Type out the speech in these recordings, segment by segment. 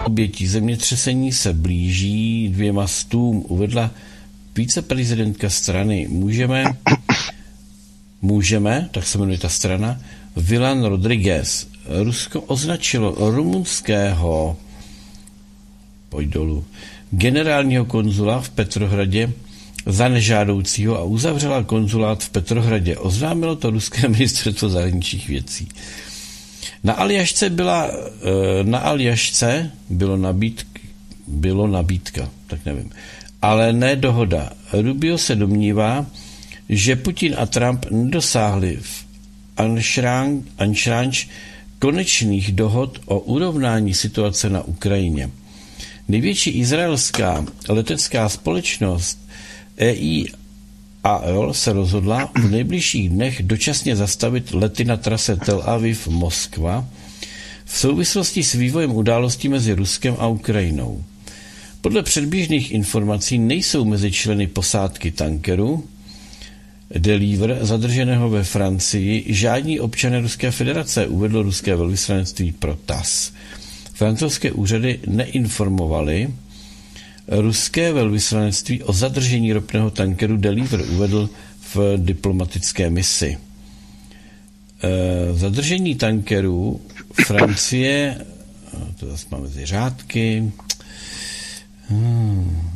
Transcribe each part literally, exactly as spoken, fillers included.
obětí zemětřesení se blíží dvěma stům, uvedla viceprezidentka strany Můžeme, Můžeme, tak se jmenuje ta strana, Vilan Rodriguez. Rusko označilo rumunského pojď dolů, generálního konzula v Petrohradě za nežádoucího a uzavřela konzulát v Petrohradě. Oznámilo to ruské ministerstvo zahraničních věcí. Na Aljašce byla, na Aljašce bylo, nabídk, bylo nabídka, tak nevím, ale ne dohoda. Rubio se domnívá, že Putin a Trump nedosáhli v Anšranč konečných dohod o urovnání situace na Ukrajině. Největší izraelská letecká společnost E I A L se rozhodla v nejbližších dnech dočasně zastavit lety na trase Tel Aviv-Moskva v souvislosti s vývojem událostí mezi Ruskem a Ukrajinou. Podle předběžných informací nejsou mezi členy posádky tankeru Deliver zadrženého ve Francii žádní občané Ruské federace, uvedlo ruské velvyslanectví pro T A S S. Francouzské úřady neinformovaly ruské velvyslanectví o zadržení ropného tankeru Deliver, uvedl v diplomatické misi. E, zadržení tankerů Francie, to zase máme mezi řádky, hmm.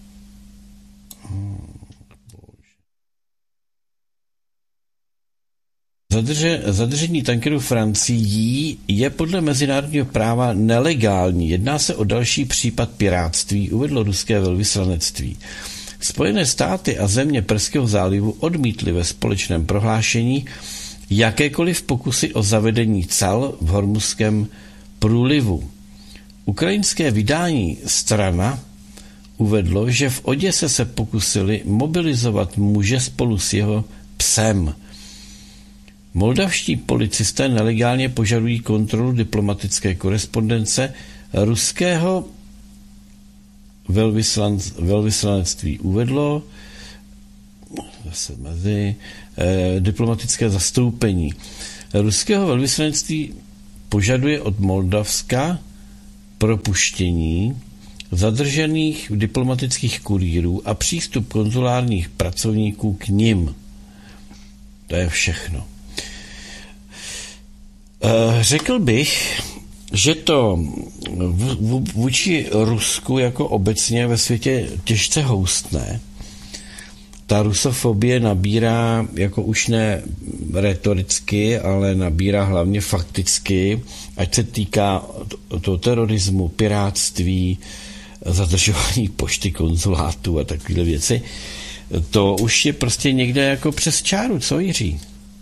Zadrže, zadržení tankeru Francií je podle mezinárodního práva nelegální. Jedná se o další případ pirátství, uvedlo ruské velvyslanectví. Spojené státy a země Perského zálivu odmítly ve společném prohlášení jakékoliv pokusy o zavedení cal v Hormuzském průlivu. Ukrajinské vydání Strana uvedlo, že v Oděse se pokusili mobilizovat muže spolu s jeho psem. Moldavští policisté nelegálně požadují kontrolu diplomatické korespondence ruského velvyslan, velvyslanectví uvedlo zase mezi eh, diplomatické zastoupení. Ruského velvyslanectví požaduje od Moldavska propuštění zadržených diplomatických kurýrů a přístup konzulárních pracovníků k nim. To je všechno. Řekl bych, že to vůči Rusku jako obecně ve světě těžce houstné. Ta rusofobie nabírá jako už ne retoricky, ale nabírá hlavně fakticky, ať se týká toho terorismu, pirátství, zadržování pošty, konzulátů a takové věci. To už je prostě někde jako přes čáru, co Jiří?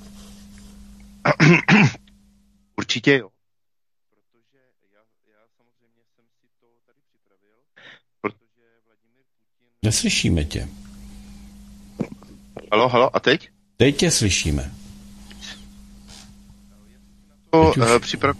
Určitě jo. Protože já, já samozřejmě jsem si to tady připravil, protože Vladimír Putin... Neslyšíme tě. Halo, halo, a teď? Teď tě slyšíme. To uh, připrav...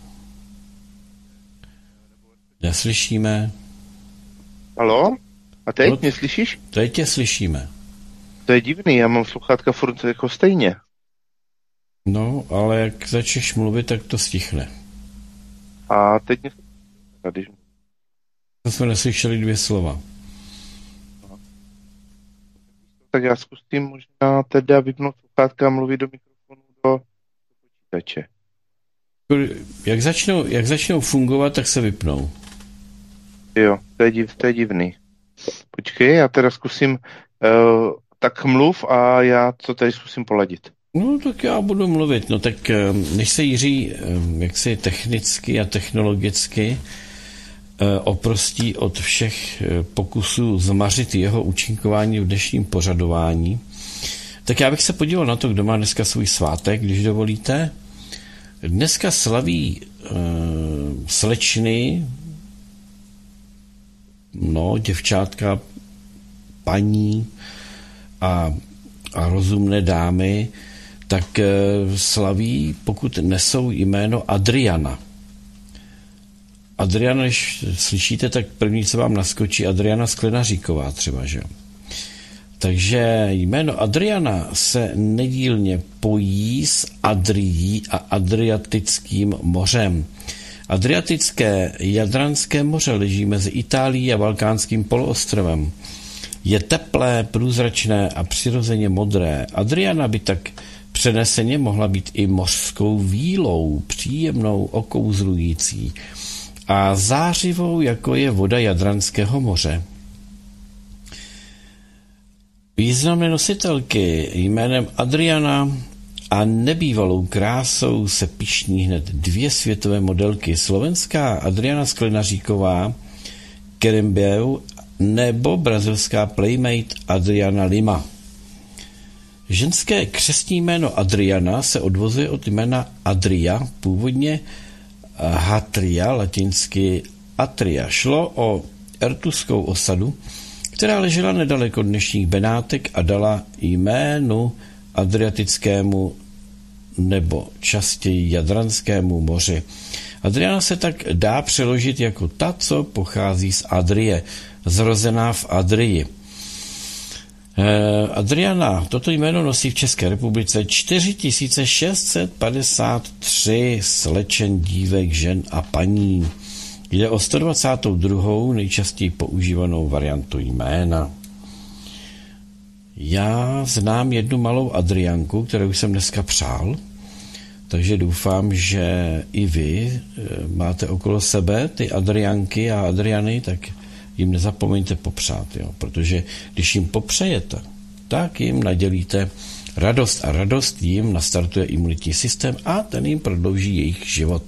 Neslyšíme. Halo? A teď no, mě slyšíš? Teď tě slyšíme. To je divný, já mám sluchátka furt jako stejně. No, ale jak začneš mluvit, tak to stichne. A teď mě... Když... To jsme neslyšeli dvě slova. No. Tak já zkusím možná teda vypnout sluchátka a mluvit do mikrofonu do počítače. Jak začnou, jak začnou fungovat, tak se vypnou. Jo, to je, div, to je divný. Počkej, já teda zkusím... Uh, tak mluv a já to tady zkusím poladit. No, tak já budu mluvit. No, tak než se Jiří jaksi technicky a technologicky oprostí od všech pokusů zmařit jeho účinkování v dnešním pořadování, tak já bych se podíval na to, kdo má dneska svůj svátek, když dovolíte. Dneska slaví uh, slečny, no, děvčátka, paní a, a rozumné dámy, tak uh, slaví, pokud nesou jméno Adriana. Adriana, když slyšíte, tak první, co vám naskočí, Adriana Sklenaříková třeba, že? Takže jméno Adriana se nedílně pojí s Adrií a Adriatickým mořem. Adriatické Jadranské moře leží mezi Itálií a Balkánským poloostrovem. Je teplé, průzračné a přirozeně modré. Adriana by tak přeneseně mohla být i mořskou vílou, příjemnou, okouzlující a zářivou, jako je voda Jadranského moře. Významné nositelky jménem Adriana a nebývalou krásou se pyšní hned dvě světové modelky. Slovenská Adriana Sklenaříková Kerembeu nebo brazilská playmate Adriana Lima. Ženské křestní jméno Adriana se odvozuje od jména Adria, původně Hatria, latinsky Atria. Šlo o ertuskou osadu, která ležela nedaleko dnešních Benátek a dala jménu Adriatickému nebo častěji Jadranskému moři. Adriana se tak dá přeložit jako ta, co pochází z Adrie, zrozená v Adrii. Adriana, toto jméno nosí v České republice čtyři tisíce šest set padesát tři slečen, dívek, žen a paní. Jde o sto dvacátou druhou nejčastěji používanou variantu jména. Já znám jednu malou Adrianku, kterou jsem dneska přál, takže doufám, že i vy máte okolo sebe ty Adrianky a Adriany, tak jim nezapomeňte popřát, jo? Protože když jim popřejete, tak jim nadělíte radost a radost jim nastartuje imunitní systém a ten jim prodlouží jejich život.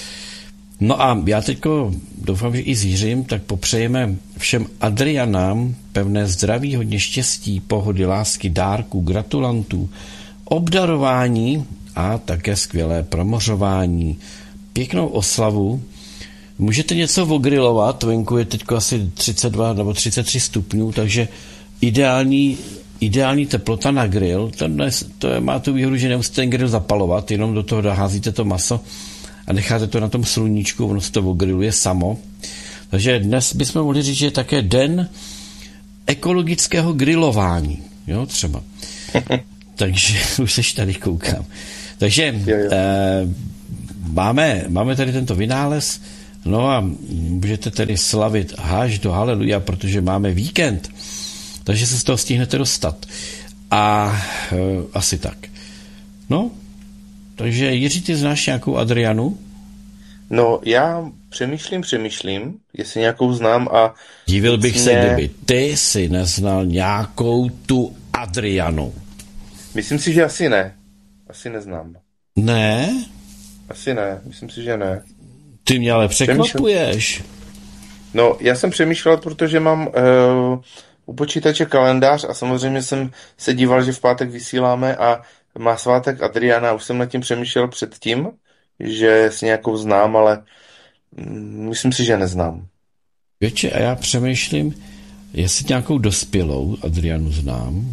No a já teďko doufám, že i s Jiřím, tak popřejeme všem Adrianám pevné zdraví, hodně štěstí, pohody, lásky, dárků, gratulantů, obdarování a také skvělé promořování, pěknou oslavu. Můžete něco ogrilovat, venku je teď asi třicet dva nebo třicet tři stupňů, takže ideální, ideální teplota na grill. To, dnes, to je, má tu výhodu, že nemusíte ten grill zapalovat, jenom do toho házíte to maso a necháte to na tom sluníčku, ono se to ogriluje samo. Takže dnes bychom mohli říct, že je také den ekologického grilování, jo, třeba. Takže už seš tady, koukám. Takže jo, jo. Eh, máme, máme tady tento vynález. No a můžete tedy slavit až do haleluja, protože máme víkend, takže se z toho stihnete dostat. A e, asi tak. No, takže Jiří, ty znáš nějakou Adrianu? No, já přemýšlím, přemýšlím, jestli nějakou znám a... Divil bych mě... se, kdyby ty si neznal nějakou tu Adrianu. Myslím si, že asi ne. Asi neznám. Ne? Asi ne, myslím si, že ne. Ty mě ale překvapuješ. No, já jsem přemýšlel, protože mám uh, u počítače kalendář a samozřejmě jsem se díval, že v pátek vysíláme a má svátek Adriana. Už jsem nad tím přemýšlel předtím, že si nějakou znám, ale mm, myslím si, že neznám. Větši, a já přemýšlím, jestli nějakou dospělou Adrianu znám.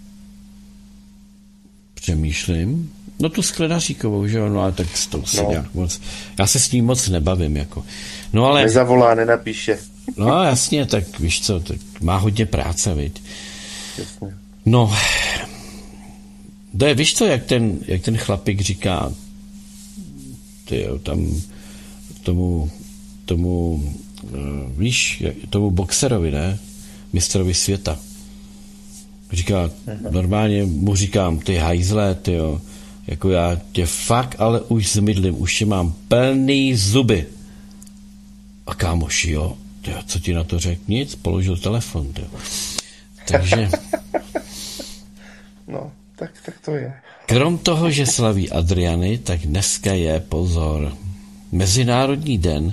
Přemýšlím. No tu Sklenaříkovou, že jo, no ale tak s tou si no. nějak moc, já se s ním moc nebavím, jako. No ale... Nezavolá, nenapíše. No jasně, tak víš co, tak má hodně práce, viď. Jasně. No, to je, víš co, jak ten, jak ten chlapík říká, tyjo, tam tomu, tomu, víš, tomu boxerovi, ne, mistrovi světa. Říká, normálně mu říkám, ty hajzle, tyjo, jako já tě fakt, ale už zmydlím, už tě mám plný zuby. A kámoši, jo, tyjo, co ti na to řekl? Nic, položil telefon, tyjo. Takže... No, tak, tak to je. Krom toho, že slaví Adriany, tak dneska je, pozor, Mezinárodní den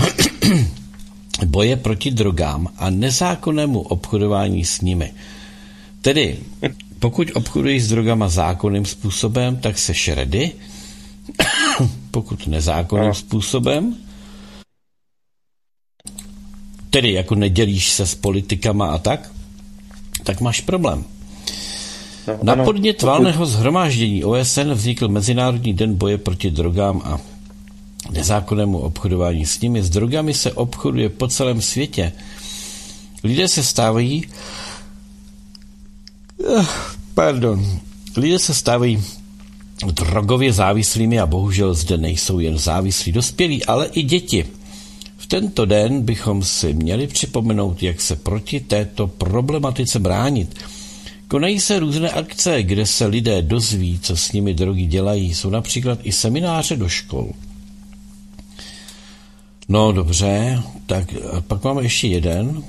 boje proti drogám a nezákonnému obchodování s nimi. Tedy, pokud obchoduješ s drogama zákonným způsobem, tak se šredy. Pokud nezákonným no. způsobem, tedy jako nedělíš se s politikama a tak, tak máš problém. No, Na ano, podnět pokud... valného shromáždění O S N vznikl Mezinárodní den boje proti drogám a nezákonnému obchodování s nimi. S drogami se obchoduje po celém světě. Lidé se stávají Pardon. Lidé se stávají drogově závislými a bohužel zde nejsou jen závislí dospělí, ale i děti. V tento den bychom si měli připomenout, jak se proti této problematice bránit. Konají se různé akce, kde se lidé dozví, co s nimi drogy dělají. Jsou například i semináře do škol. No dobře, tak pak máme ještě jeden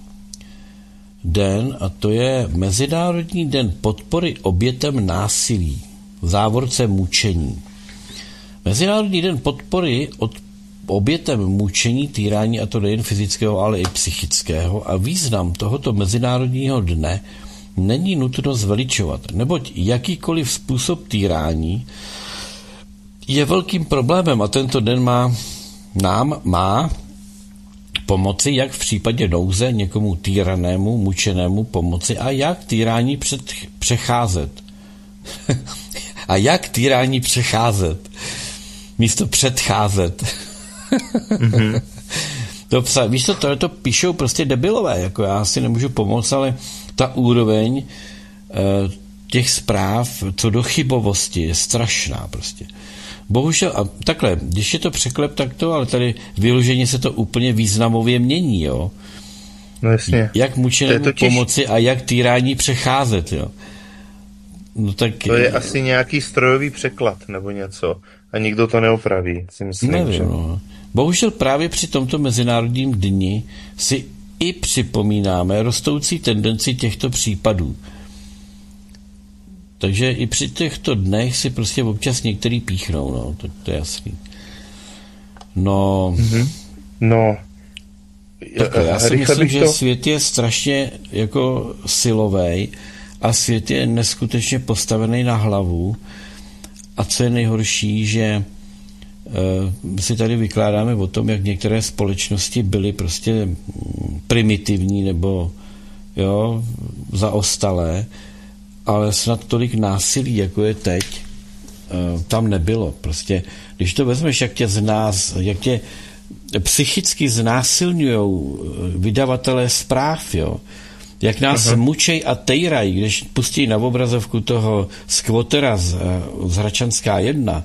den a to je Mezinárodní den podpory obětem násilí, v závorce mučení. Mezinárodní den podpory od obětem mučení, týrání, a to nejen fyzického, ale i psychického, a význam tohoto mezinárodního dne není nutno zveličovat, neboť jakýkoliv způsob týrání je velkým problémem a tento den má, nám má pomoci, jak v případě nouze někomu týranému, mučenému pomoci a jak týrání před, přecházet. A jak týrání přecházet místo předcházet. Mm-hmm. To psa, víš to, tohle to píšou prostě debilové, jako já si nemůžu pomoct, ale ta úroveň e, těch zpráv co do chybovosti je strašná prostě. Bohužel, a takhle, když je to překlep, tak to, ale tady vyloženě se to úplně významově mění, jo. No jasně. Jak mučenému totiž... pomoci a jak týrání přecházet, jo. No tak... To je asi nějaký strojový překlad nebo něco a nikdo to neopraví, si myslím. Nevím, že... no. Bohužel právě při tomto mezinárodním dni si i připomínáme rostoucí tendenci těchto případů. Takže i při těchto dnech si prostě občas některý píchnou, no, to, to je jasný. No... Mm-hmm. No... Takhle, já si myslím, že to... svět je strašně jako silovej a svět je neskutečně postavený na hlavu a co je nejhorší, že uh, si tady vykládáme o tom, jak některé společnosti byly prostě primitivní nebo jo, zaostalé, ale snad tolik násilí, jako je teď, uh, tam nebylo. Prostě, když to vezmeš, jak tě z nás, jak tě psychicky znásilňujou vydavatelé zpráv, jo, jak nás uh-huh. mučej a tejrají, když pustí na obrazovku toho squattera z, z Hračanská jedna.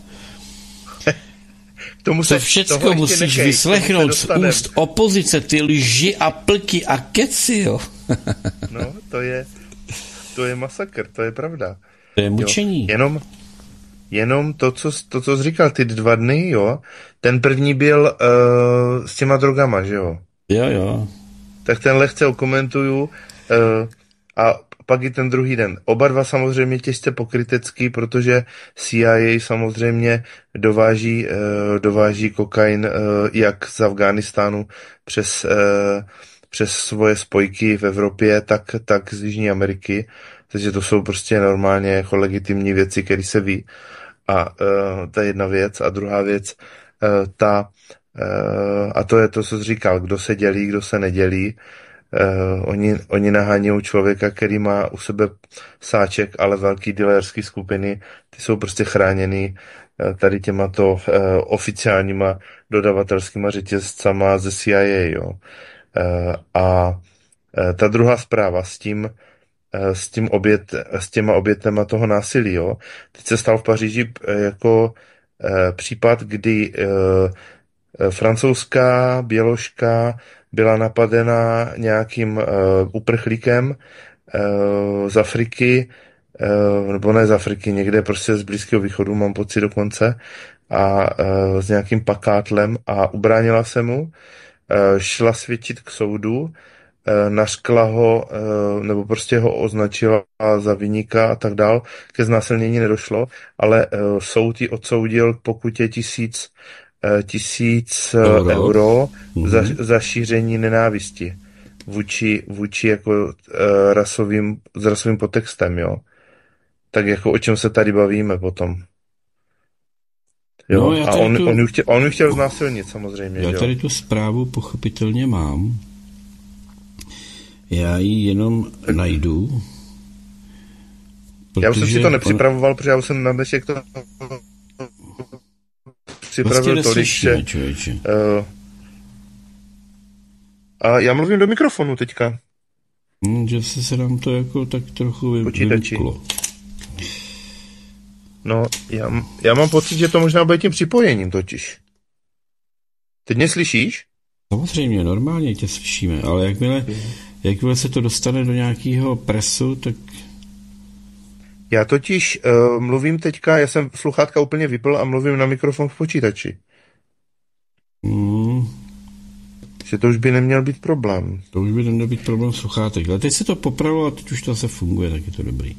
Tomu se, to všecko musíš nekej, vyslechnout z úst opozice, ty lži a plky a keci, jo. No, to je to je masakr, to je pravda. To je mučení. Jo, jenom Jenom to co, to, co jsi říkal, ty dva dny, jo, ten první byl uh, s těma drogama, že jo? Jo, jo. Tak ten lehce okomentuju uh, a pak i ten druhý den. Oba dva samozřejmě těžce pokrytecký, protože C I A samozřejmě dováží, uh, dováží kokain uh, jak z Afghánistánu přes, uh, přes svoje spojky v Evropě, tak, tak z Jižní Ameriky. Takže to jsou prostě normálně jako legitimní věci, které se ví. A uh, to je jedna věc. A druhá věc, uh, ta, uh, a to je to, co jsi říkal, kdo se dělí, kdo se nedělí. Uh, oni, oni nahánějí člověka, který má u sebe sáček, ale velký dealerský skupiny, ty jsou prostě chráněný uh, tady těmato uh, oficiálníma dodavatelskýma řetězcama ze C I A. Jo. Uh, a uh, ta druhá zpráva s tím, s, tím obět, s těma obětema toho násilí. Jo. Teď se stal v Paříži jako e, případ, kdy e, e, francouzská běložka byla napadena nějakým e, uprchlíkem e, z Afriky, e, nebo ne z Afriky, někde prostě z Blízkého východu, mám pocit dokonce, a e, s nějakým pakátlem a ubránila se mu, e, šla svědčit k soudu, nařkla ho, nebo prostě ho označila za viníka a tak dál. Ke znásilnění nedošlo, ale soud ji odsoudil k pokutě tisíc, tisíc euro, euro mm-hmm. za, za šíření nenávisti vůči, vůči jako rasovým, s rasovým podtextem, jo. Tak jako o čem se tady bavíme potom. Jo? No, a on, tu... on, ju chtěl, on ju chtěl znásilnit samozřejmě. Já tady jo? tu zprávu pochopitelně mám. Já ji jenom najdu. Já už jsem si to nepřipravoval, on... protože já už jsem na dnešek to připravil vlastně tolik, že... Uh, a já mluvím do mikrofonu teďka. Hmm, že se, se nám to jako tak trochu vymklo. No, já, já mám pocit, že to možná bude tím připojením totiž. Teď mě slyšíš? Samozřejmě, normálně tě slyšíme, ale jakmile, jakmile se to dostane do nějakého presu, tak... Já totiž uh, mluvím teďka, já jsem sluchátka úplně vypl a mluvím na mikrofon v počítači. Mm. Že to už by neměl být problém. To už by neměl být problém sluchátek. Ale teď se to popravilo a teď už to zase funguje, tak je to dobrý.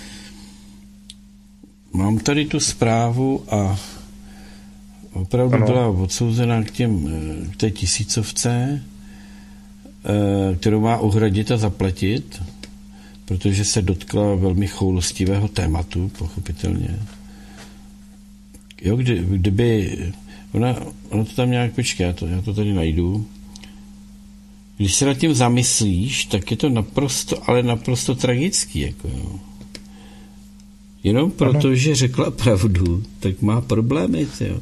Mám tady tu zprávu a opravdu ano. Byla odsouzená k, těm, k té tisícovce, kterou má uhradit a zaplatit, protože se dotkla velmi choulostivého tématu, pochopitelně. Jo, kdy, kdyby... Ona, ona to tam nějak... Počkej, já to, já to tady najdu. Když se nad tím zamyslíš, tak je to naprosto, ale naprosto tragický, jako jo. Jenom proto, že řekla pravdu, tak má problémy, jo.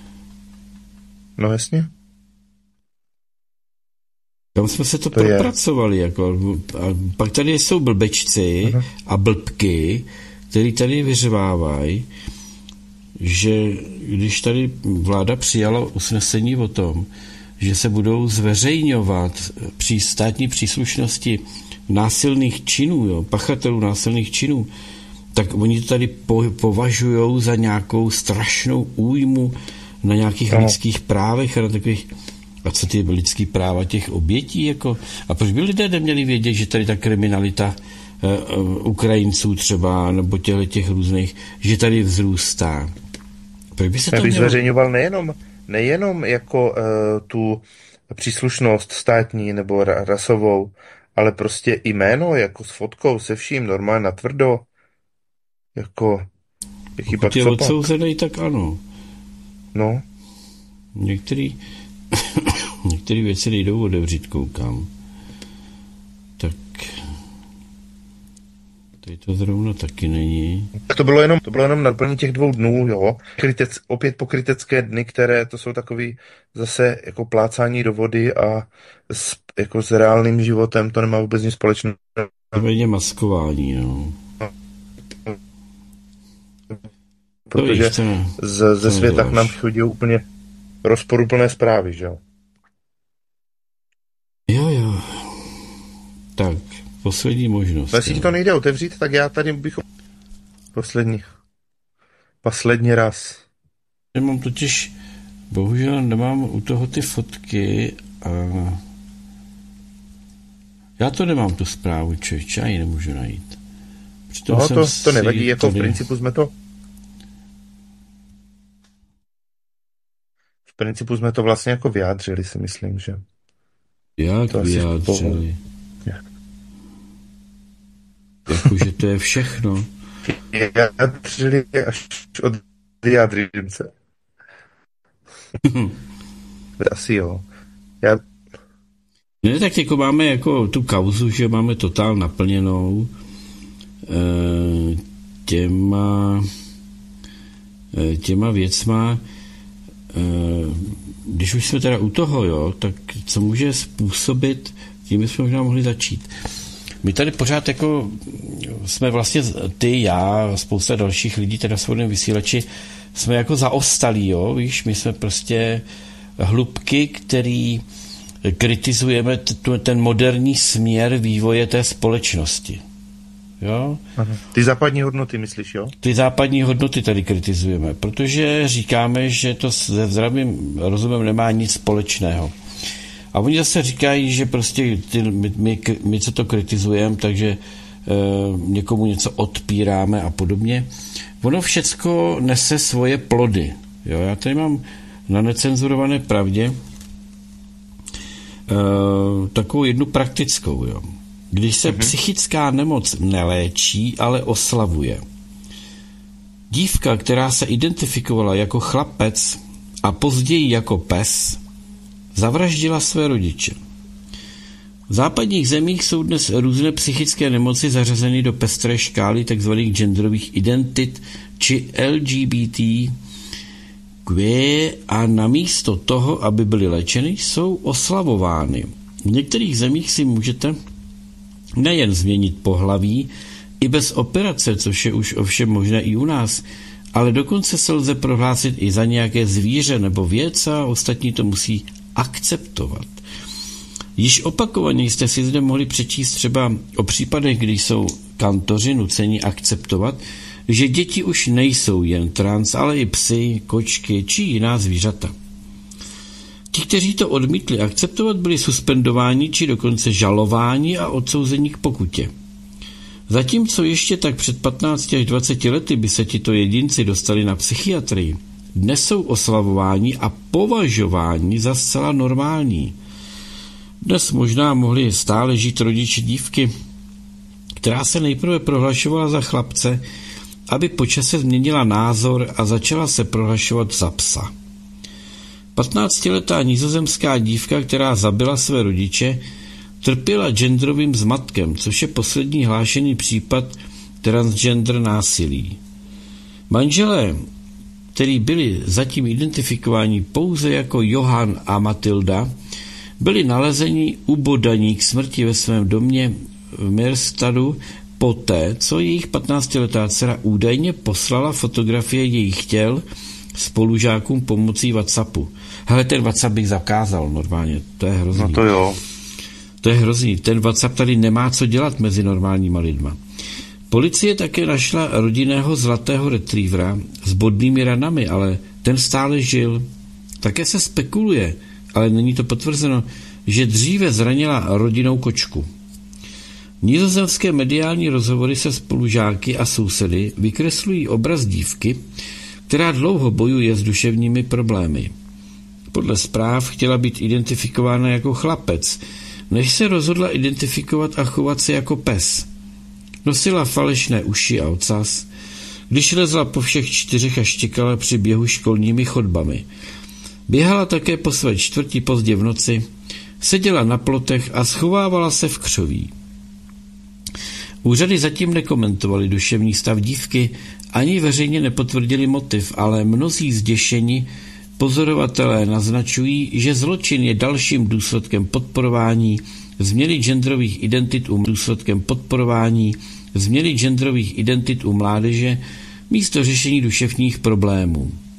No jasně. Tam jsme se to, to propracovali, je. Jako. A pak tady jsou blbečci Aha. a blbky, který tady vyřvávají, že když tady vláda přijala usnesení o tom, že se budou zveřejňovat při státní příslušnosti násilných činů, jo, pachatelů násilných činů, tak oni to tady po, považujou za nějakou strašnou újmu na nějakých no. lidských právech a na takových, a co ty lidský práva těch obětí, jako, a proč by lidé neměli vědět, že tady ta kriminalita uh, uh, Ukrajinců třeba, nebo těchto těch různých, že tady vzrůstá. Proč by se to mělo... zveřejňoval nejenom, nejenom jako uh, tu příslušnost státní nebo ra- rasovou, ale prostě jméno, jako s fotkou, se vším, normálně natvrdo. Jako, jaký pokud je odsouzený, tak ano. No. Některý, některé věci nejdou otevřít, koukám. Tak tady to zrovna taky není. To bylo jenom, to bylo jenom naplnění těch dvou dnů, jo. Krytec, opět pokrytecké dny, které to jsou takový zase jako plácání do vody a s, jako s reálným životem to nemá vůbec nic společného. Méně maskování, no. Protože z, ze světa k nám chodí úplně rozporuplné zprávy, že jo? Jo, jo. Tak, poslední možnost. Jestli ti to nejde otevřít, tak já tady bych... Poslední. Poslední raz. Nemám totiž... Bohužel nemám u toho ty fotky a... Já to nemám, tu zprávu, člověče, já ji nemůžu najít. Přitom no, to, to nevadí, jako tady... v principu jsme to... V principu jsme to vlastně jako vyjádřili, si myslím, že... Jak to vyjádřili? Jakože to je všechno. Vyjádřili až od vyjádřence. Asi jo. Já... Ne, tak jako máme jako tu kauzu, že máme totál naplněnou e, těma e, těma věcma. E, když už jsme teda u toho, jo, tak co může způsobit, tím bychom možná mohli začít. My tady pořád jako jsme vlastně ty, já, spousta dalších lidí teda v svobodném vysílači, jsme jako zaostalí, jo, víš, my jsme prostě hlubky, který kritizujeme t- ten moderní směr vývoje té společnosti. Jo? Aha. Ty západní hodnoty myslíš, jo? Ty západní hodnoty tady kritizujeme, protože říkáme, že to se zdravým rozumem nemá nic společného. A oni zase říkají, že prostě ty, my, my, my co to kritizujeme, takže e, někomu něco odpíráme a podobně. Ono všecko nese svoje plody. Jo? Já tady mám na necenzurované pravdě e, takovou jednu praktickou. Jo? Když se mhm. psychická nemoc neléčí, ale oslavuje. Dívka, která se identifikovala jako chlapec a později jako pes, zavraždila své rodiče. V západních zemích jsou dnes různé psychické nemoci zařazeny do pestré škály tzv. Genderových identit či L G B T Q a namísto toho, aby byly léčeny, jsou oslavovány. V některých zemích si můžete nejen změnit pohlaví, i bez operace, což je už ovšem možné i u nás, ale dokonce se lze prohlásit i za nějaké zvíře nebo věc a ostatní to musí akceptovat. Již opakovaně jste si zde mohli přečíst třeba o případech, kdy jsou kantoři nuceni akceptovat, že děti už nejsou jen trans, ale i psy, kočky či jiná zvířata. Ti, kteří to odmítli akceptovat, byli suspendováni či dokonce žalováni a odsouzeni k pokutě. Zatímco ještě tak před patnácti až dvaceti lety by se tito jedinci dostali na psychiatrii, dnes jsou oslavováni a považováni za zcela normální. Dnes možná mohli stále žít rodiče dívky, která se nejprve prohlašovala za chlapce, aby po čase změnila názor a začala se prohlašovat za psa. patnáctiletá nizozemská dívka, která zabila své rodiče, trpěla genderovým zmatkem, což je poslední hlášený případ transgender násilí. Manželé, kteří byli zatím identifikováni pouze jako Johann a Matilda, byli nalezeni ubodaní k smrti ve svém domě v Merstadu poté, co jejich patnáctiletá dcera údajně poslala fotografie jejich těl spolužákům pomocí WhatsAppu. Hele, ten WhatsApp bych zakázal normálně, to je hrozný. No to jo. To je hrozný. Ten WhatsApp tady nemá co dělat mezi normálníma lidma. Policie také našla rodinného zlatého retrievera s bodnými ranami, ale ten stále žil. Také se spekuluje, ale není to potvrzeno, že dříve zranila rodinnou kočku. Nizozemské mediální rozhovory se spolužáky a sousedy vykreslují obraz dívky, která dlouho bojuje s duševními problémy. Podle zpráv chtěla být identifikována jako chlapec, než se rozhodla identifikovat a chovat se jako pes. Nosila falešné uši a ocas, když lezla po všech čtyřech a štěkala při běhu školními chodbami. Běhala také po své čtvrti pozdě v noci, seděla na plotech a schovávala se v křoví. Úřady zatím nekomentovaly duševní stav dívky, ani veřejně nepotvrdili motiv, ale mnozí zděšení pozorovatelé naznačují, že zločin je dalším důsledkem podporování změny genderových identit u důsledkem podporování změny genderových identit u mládeže místo řešení duševních problémů.